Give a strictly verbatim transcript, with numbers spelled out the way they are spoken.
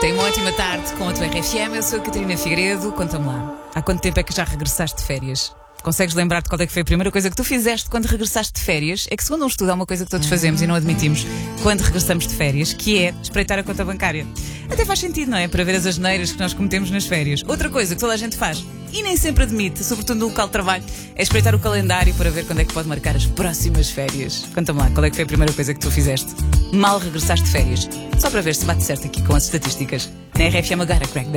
Tenha uma ótima tarde com a tua R F M. Eu sou a Catarina Figueiredo. Conta-me lá, há quanto tempo é que já regressaste de férias? Consegues lembrar-te qual é que foi a primeira coisa que tu fizeste quando regressaste de férias? É que, segundo um estudo, há uma coisa que todos fazemos e não admitimos quando regressamos de férias, que é espreitar a conta bancária. Até faz sentido, não é? Para ver as asneiras que nós cometemos nas férias. Outra coisa que toda a gente faz e nem sempre admite, sobretudo no local de trabalho, é espreitar o calendário para ver quando é que pode marcar as próximas férias. Conta-me lá, qual é que foi a primeira coisa que tu fizeste mal regressaste de férias? Só para ver se bate certo aqui com as estatísticas. Na R F M agora, Craig.